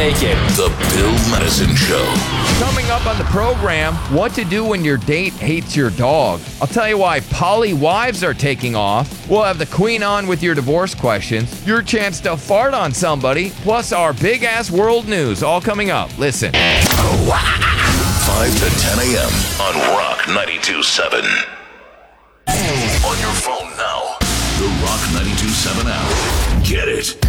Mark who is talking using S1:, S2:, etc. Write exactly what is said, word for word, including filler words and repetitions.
S1: take it.
S2: The Bill Madison Show.
S3: Coming up on the program, what to do when your date hates your dog. I'll tell you why poly wives are taking off. We'll have the queen on with your divorce questions, your chance to fart on somebody, plus our big-ass world news, all coming up. Listen.
S2: five to ten a.m. on Rock ninety-two point seven. On your phone now, the Rock ninety-two point seven app. Get it.